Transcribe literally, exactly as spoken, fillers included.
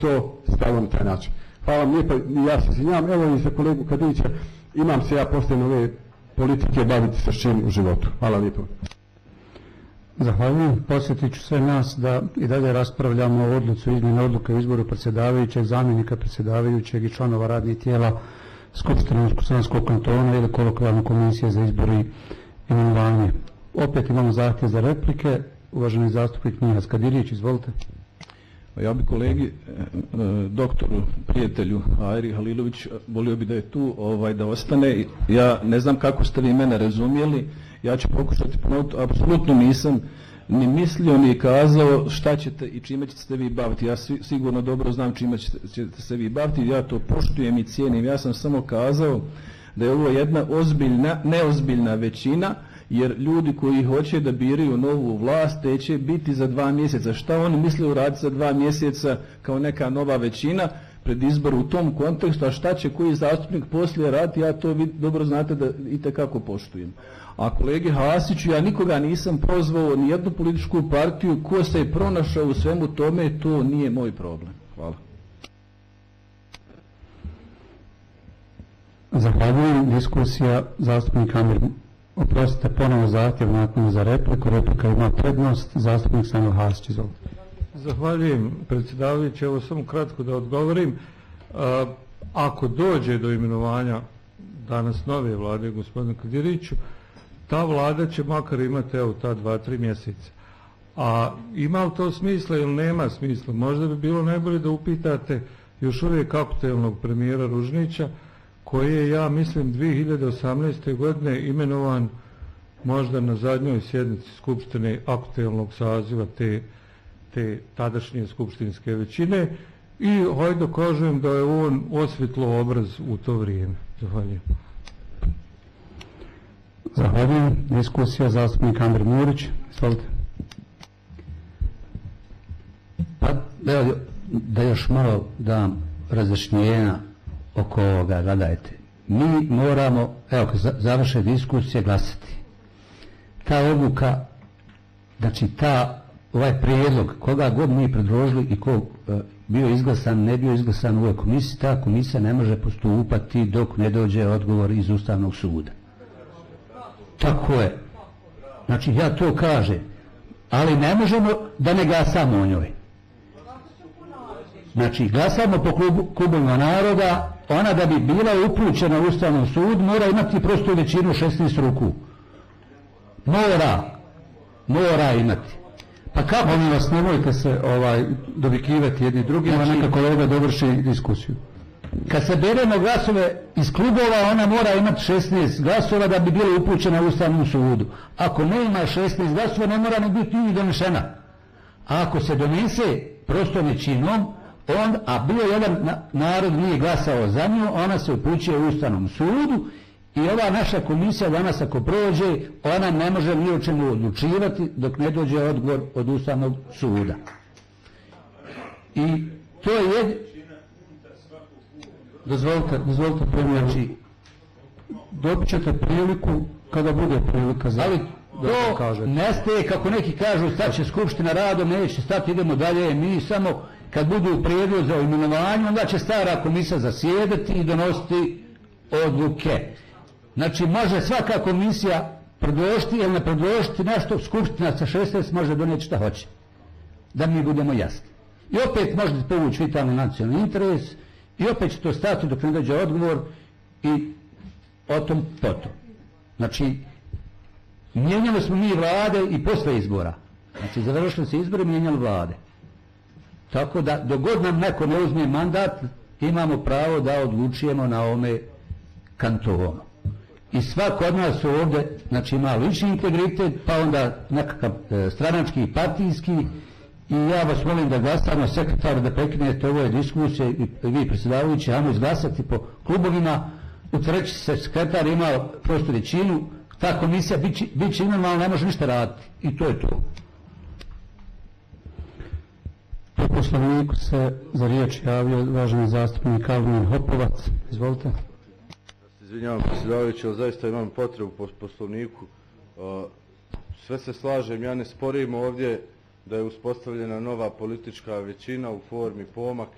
to stavimo na taj način. Hvala vam lijepo, ja se izvinjam, evo i za kolegu Kadića, imam se ja poslije nove politike baviti sa čim u životu. Hvala lijepo. Zahvaljujem. Posjetit ću sve nas da i dalje raspravljamo o odluci izmjene odluke o izboru predsjedavajućeg, zamjenika predsjedavajućeg i članova radnih tijela Skupštine Osječko-baranjskog kantona ili kolokvijalne komisije za izbor i imenovanje. Opet imamo zahtjev za replike. Uvaženi zastupnik Nihas Kadirić, izvolite. Ja bi kolegi, e, doktoru, prijatelju Ajri Halilović, volio bi da je tu, ovaj, da ostane. Ja ne znam kako ste vi mene razumjeli, ja ću pokušati ponoviti, apsolutno nisam ni mislio, ni kazao šta ćete i čime ćete se vi baviti. Ja si, sigurno dobro znam čime ćete, ćete se vi baviti, ja to poštujem i cijenim. Ja sam samo kazao da je ovo jedna ozbiljna, neozbiljna većina, jer ljudi koji hoće da biraju novu vlast te će biti za dva mjeseca. Šta oni misle uraditi za dva mjeseca kao neka nova većina pred izbor u tom kontekstu, a šta će koji zastupnik poslije raditi, ja to vi dobro znate da itekako poštujem. A kolegi Hasiću, ja nikoga nisam prozvao, ni jednu političku partiju, ko se je pronašao u svemu tome, to nije moj problem. Hvala. Zahvaljujem. Diskusija zastupnik Amir. Oprostite, ponovo zahtjev nakon za repliku. Replika ima prednost. Zastupnik Samuel Hasić, izvolite. Zahvaljujem, predsjedavajući. Evo samo kratko da odgovorim. A, ako dođe do imenovanja danas nove vlade, gospodinu Kadiriću, ta vlada će makar imati evo ta dva, tri mjeseca. A ima li to smisla ili nema smisla? Možda bi bilo najbolje da upitate još uvijek aktuelnog premijera Ružnića, koji je, ja mislim, dvije hiljade osamnaeste. godine imenovan možda na zadnjoj sjednici Skupštine aktuelnog saziva te, te tadašnje skupštinske većine i hajde kažem da je on osvjetlo obraz u to vrijeme. Zahvaljujem. Zahvaljujem. Diskusija zastupnik Amir Murić. Izvolite. Pa, evo, da još malo dam razjašnjenja oko ovoga, gledajte. Mi moramo, evo, kad završe diskusije, glasati. Ta odluka, znači ta, ovaj prijedlog, koga god mi predložili i ko e, bio izglasan, ne bio izglasan u ovoj komisiji, ta komisija ne može postupati dok ne dođe odgovor iz Ustavnog suda. Tako je. Znači, ja to kažem. Ali ne možemo da ne glasamo o njoj. Znači, glasamo po klubu, klubovima naroda, ona da bi bila upućena u Ustavnom sud, mora imati prostu većinu šesnaest ruku. Mora. Mora imati. Pa kako? Molim vas, nemojte se ovaj, dovikivati jedni drugim, znači, a neka kolega dovrši diskusiju. Kad se beremo glasove iz klubova, ona mora imati šesnaest glasova da bi bila upućena u Ustavnom sudu. Ako ne ima šesnaest glasova, ne mora ni biti ni donešena. A ako se donese prostom većinom, on, a bio jedan narod nije glasao za nju, ona se upućuje u Ustavnom sudu i ova naša komisija danas ako prođe, ona ne može ni o čemu odlučivati dok ne dođe odgovor od Ustavnog suda. I to je... Dozvolite, dozvolite premijer, dobit ćete priliku kada bude prilika za... Ali to nestaje, kako neki kažu, staće skupština radom, neće stati, idemo dalje, mi samo kad budu prijedlog za imenovanje, onda će stara komisija zasjedati i donositi odluke. Znači, može svaka komisija predložiti ili ne predložiti nešto, skupština sa šesnaest može donijeti šta hoće. Da mi budemo jasni. I opet možete povući vitalni nacionalni interes i opet će to stati dok ne dođe odgovor i o tom potom. Znači, mijenjali smo mi vlade i posle izbora. Znači, završili se izbori, mijenjali vlade. Tako da, dogod nam neko ne uzme mandat, imamo pravo da odlučujemo na ovome kantonu. I svako od nas ovdje, znači, ima lični integritet, pa onda nekakav e, stranački i partijski, i ja vas molim da glasamo, sekretar, da prekinete ove diskusije i vi predsjedavajući, ajmo izglasati po klubovima, utvrđi se sekretar imao prostu većinu, ta komisija bit će imala, ali ne može ništa raditi. I to je to. Po poslovniku se za riječ javio važni zastupnik Alvin Hopovac. Izvolite. Izvinjavam predsjedavajući, ali zaista imam potrebu po poslovniku. Sve se slažem, ja ne sporim ovdje da je uspostavljena nova politička većina u formi Pomak